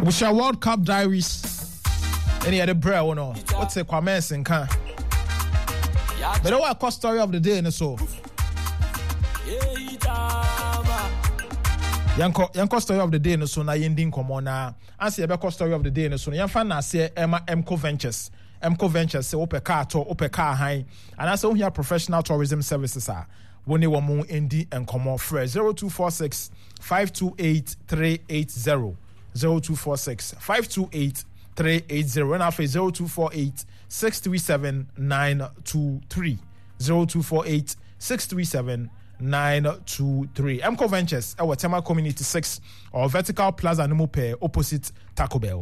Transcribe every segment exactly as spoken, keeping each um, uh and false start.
Busha World Cup Diaries. Any other prayer or no? What's a comments and can? But the what story of the day and so. Yanko yanko story of the day and so na yending komona. Answer about story of the day and so. Yan fan na say Emma Emco Ventures. Emco Ventures say ope car to ope car high. And I say we have professional tourism services are. Woni wo mu endi enkomo fresh zero two four six five two eight three eight zero zero two four six five two eight three eight zero and after zero two four eight six three seven nine two three zero two four eight six three seven nine two three. Emco Ventures our Tema Community six or Vertical Plaza no pe opposite Taco Bell.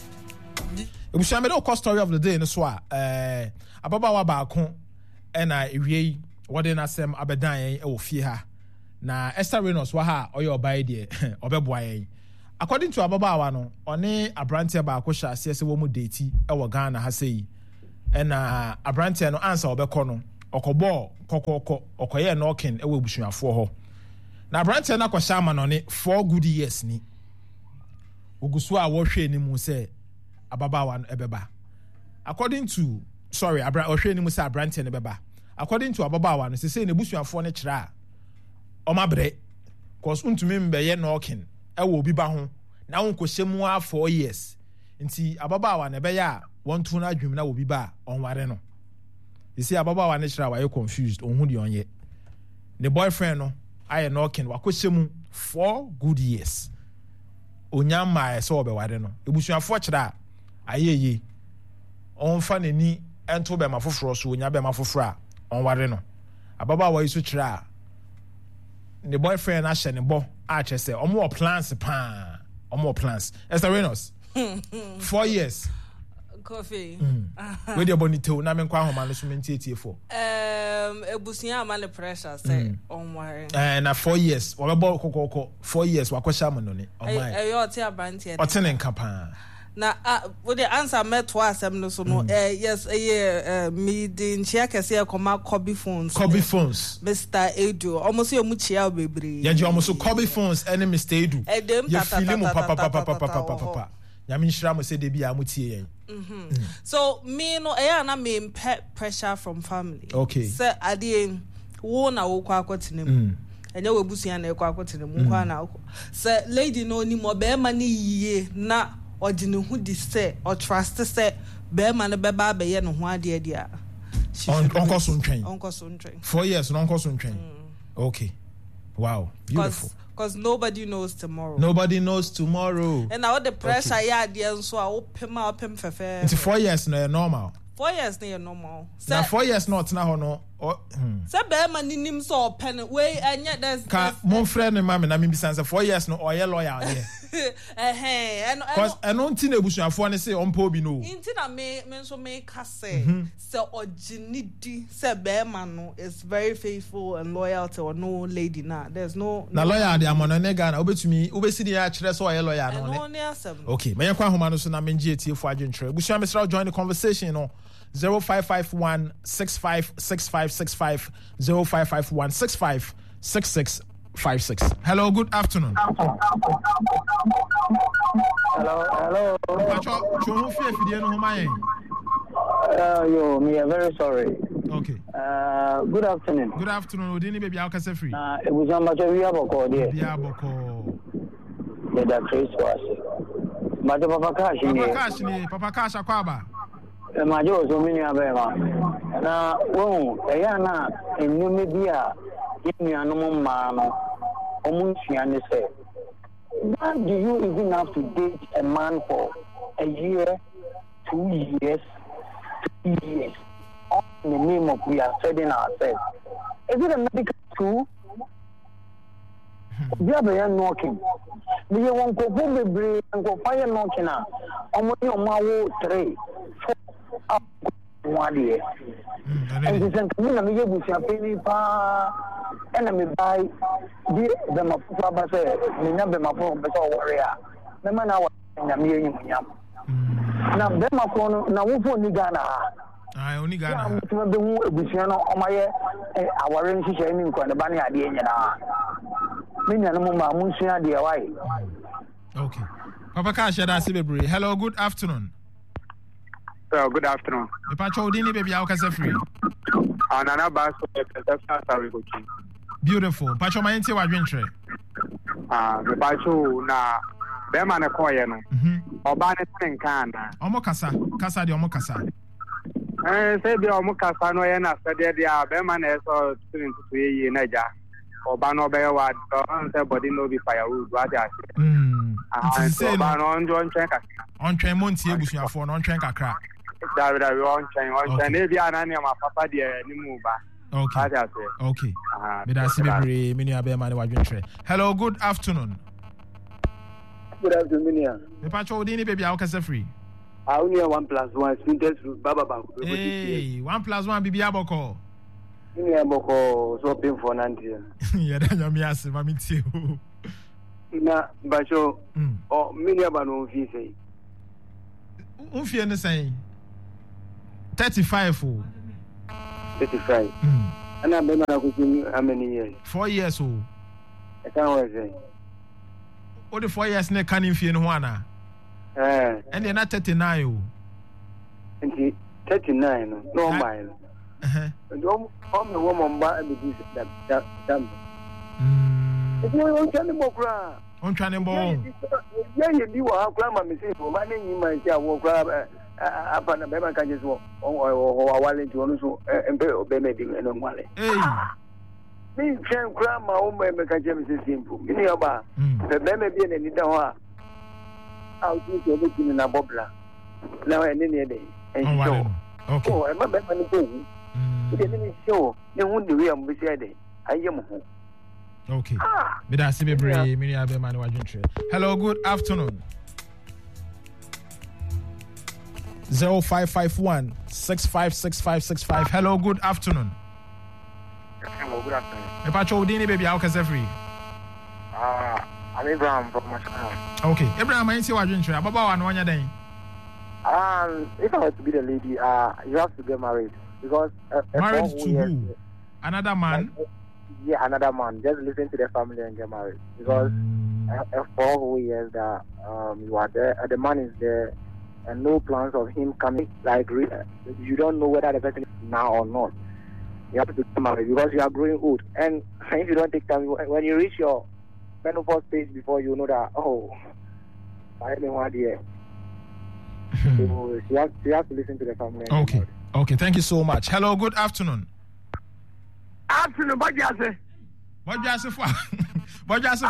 We shall make the story of the day in so eh ababawa baako and I ewie what in asem abedan e ofie ha na Esther Reynolds wa ha oyo obai de obeboa. According to ababawa no one abrantia ba ko sha ase wo mu date e wo Ghana ha sei e na abrantia no answer obekọ no okobo kokoko okoye knocking e wo busuafo ho na abrantia na kwasha ama no ne four good years ni ogusu a wo hwe ni mu se ababawa no ebeba. According to sorry abra wo hwe ni mu se abrantia no beba. According to ababawa no se say ne busuafo ne kira o mabre cause untumi mbeye knocking e wo bi ba ho na won ko hyemu a four years nti ababawa na be ya won tu na adwum na wo bi ba onware no you see ababawa ne kira wa you confused on hu de onye ne boyfriend no aye knocking wa ko hyemu four good years onyama e so obeware no ebusuafo kira ayeye on fa nani ento be mafoforo so onya be mafoforo a onware no ababawa iso kira the boyfriend a shene bo a che say omo plans pa omo plans Esther Reynolds four years coffee mm. we dey bonito na me kwa homa no so mentietie for um ebusia ama le pressure say on worry eh na four years we bo kokoko four years wa kwasha mo no ni o mai eh yo ti abantie o tene nka pa na uh, with the answer met twice am no so no mm. uh, yes eh uh, me din chia kese e koma Kobe phones Kobe phones Mister Edu almost you mu chia bebre ya je almost Kobe phones any Mister Edu e dem ta ta ta ta ta ta nyame nhira mo se de bia mo tie yen mhm so me no e na me pressure from family okay say ade wo na wo kwa akotinem enye we busia na e kwa akotinem kwa na say lady no ni mo be ma ni yiye na odine hu di say or trust say be ma ne be ba be ye no ho ade ade a onko so ntwen onko so ntwen four years no onko so ntwen okay wow beautiful because nobody knows tomorrow nobody knows tomorrow and now the pressure okay. ya there so I open my open fefe it's four years no normal four years no normal na four years not na ho no say be ma ninim so open we anya there's ka mon friend me ma me na me bisanse four years no oye lawyer there eh eh cause eno nti na ebusuafo ne say on po bi no nti na me me so me ka say say oginidi say be ma no is very faithful and loyal to no lady na there's no na lawyer dey amono ne Ghana obetumi obesi dey a kire so oye lawyer no ne okay me yakwa homa no so na me ngie tiefo adwentre ebusuafo mesra join the conversation no zero five five one six five six five six five zero five five one six five six six five six. Hello, good afternoon. Hello, hello. Uh, yo, me, I'm very sorry. Okay. Uh, good afternoon. Good afternoon. Udini baby, how can I free? Uh, it was on my way up or there. Yeah, boko. Yeah, that Chris was. But Papa Cash, Papa Cash, Papa Cash, Aquaba. My Joe, so many of them. Now, oh, Ayana, in New Media. Give me a normal man. Omunsiane say, why do you even have to date a man for a year, two years, three years? All in the name of we are selling ourselves. Is it a medical school? We are very knocking. We want to go to the and go fire knocking. I'm only three, four, one year. And this is a me use your penny pa and me buy the my papa say me never my phone but warrior. The man I na me yam. Na be my phone na wo phone ni Ghana. Ah oni Ghana. Na me be hu ebusia no o maye aware nhihye ni nkwa ne ba ne ade nyina. Me nya no ma mu nsua de wai. Okay. Papa ka share that bebre. Hello, good afternoon. So, good afternoon. Me pa cho dini baby how kasa free. Anana baso e pesa sa we go chi. Beautiful. Pa cho mayenti wa dwentre. Ah, me pa cho na be ma na koye no. Mhm. Oba ne tin kan na. Omo kasa, kasa de omo kasa. Eh, say be omo kasa no ye na sade de a be ma na so tin to ye na ja. Oba no be wa don say body no be firewood wa ja. Mm. Ah, so ba no njo ntwen kasa. On train monti ebusuafo no on train kakra. Da da we on train, on train e bia na ne ma papa de ni mu ba. Okay. Okay. Ah, me da si bebre me nua be ma ne wa dwentre. Hello, good afternoon. Good afternoon. Me pa cho dini baby how kasa free. I only have one plus one students baba baba. Hey, one plus one bibi aboko. Ni aboko so pin for nanti. Ya da nyame ase ma mi tie o. Na ba cho o mini aba no fi sei. Un fi ne sai. thirty-five o. thirty-five. Mm. Ana be ma ko how many years? four years o. I can't say. O de four years ne kan fi ne ho ana. Eh. And they not thirty-nine o. Nti thirty-nine no no mile. Eh. Ndom om no woman ba be this that that dam. Mm. If you want to mo kra. On try nbo. Yeah, you be wa kra ma me say for ma nyi ma say wo kra apa na be ma kan jeso o o wale nti onu so empe obe me di eno wale. Hey. Me chen kra ma o me me kan je me say simple. Me ni oba. Be be me bi na ni da ho a. How do you get in a bobla? Now, and then and show. Okay. Oh, I'm a bad man. It didn't show. You won't do it. I'm busy. I am home. Okay. But I see me brave. Me have a man who drink. Hello, good afternoon. Zero five five one six five six five six five. Hello, good afternoon. Hello, good afternoon. Me pacho dini baby how can free? Ah. I'm Abraham from Mashana. Okay, Abraham, I see what you're doing. About one one day. Um, if I were to be the lady, uh, you have to get married because uh, married to years, who? Another man. Like, yeah, another man. Just listen to the family and get married because mm. uh, for whole years that um you are there, uh, the man is there, and no plans of him coming. Like you don't know whether the person is now or not. You have to get married because you are growing old, and if you don't take time, when you reach your menopause stage before you know that, oh, I don't want to So you have, you have to listen to the family. Okay. Okay, thank you so much. Hello, good afternoon. Afternoon, what do you say? What do you say for? What do you say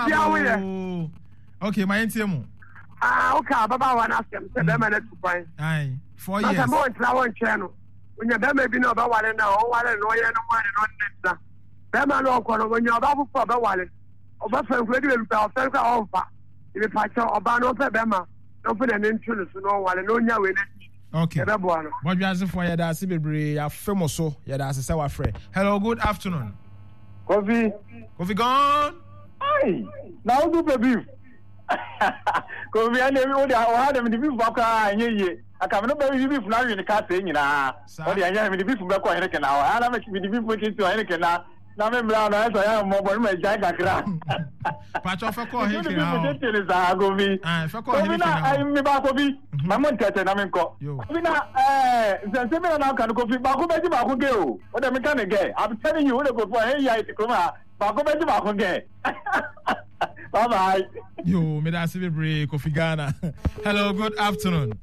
for? Okay, my name. Ah, okay, Baba one ask him, say, Bema, let's go. Aye, four years. I'm going to our channel. When you're Bema, be no about one and now, one and one and one and one. Bema, no, when you're about for the wallet. Oba fan kwedi we mpa ofa ka ofa ibe pacha oba no fa bema no fa na ntunu so no wale no nya we na okay ebe bo ano what you ask for ya da se bebre ya femo so ya da se se wa frɛ hello good afternoon coffee coffee gone ai na o do beef coffee and we dey o had them the beef back anye ye aka me no be beef na we ni ka se nyina o dey anya me the beef be ko here ke na o ana me the beef we ti to here ke na na me bla na so ya mo bo me ja kakra pacho fe ko he ke na o ni ni za go bi ah fe ko he ke na ai mi ba ko bi ma mo tete na me ko bi na eh se se me na kan ko bi ba ko be ji ba ko ge o o de me kan ge I'm telling you o de go for hey ya it kuma ba ko be ji ba ko ge bye bye yo me da se be Kofi Ghana hello good afternoon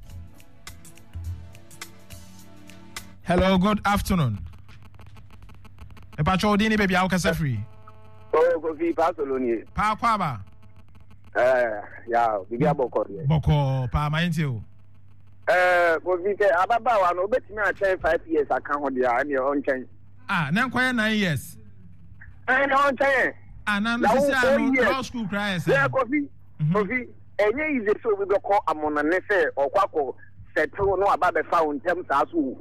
hello good afternoon e pa cho dini baby how can say free oh Kofi Barcelona pa kwa ba eh ya bibi aboko ye boko pa ma enti o eh Kofi ke ababa wa no betimi a ten five years aka ho dia na on chen ah na nkwaya nine years eh na on chen ah na no sisi ano law school cry say yeah Kofi Kofi enye ize so we be call amona ne say okwako settle no aba be fa on tem sa so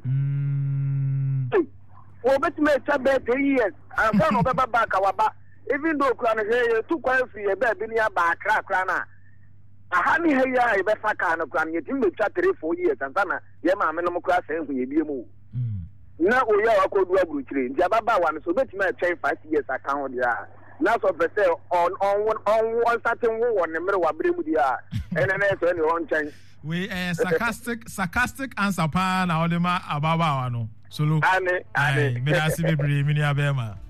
o bet me chabe three years and one of baba back awaba even though kran he tu kwa fi e ba bi ni aba kra kra na aha ni he ya e be fa ka na kran ye tim be twa three four years and na ye ma me no mo kra say hu ye bi mu na o ya wa ko du aburu kire ndia baba wa no so bet me twen five years aka ho dia na so be say on on on one certain one ne mere wa bre mu dia ene na so ne on chan we eh sarcastic sarcastic answer pa na odema ababa wa no solo ane ane me da si bebre mi ni abema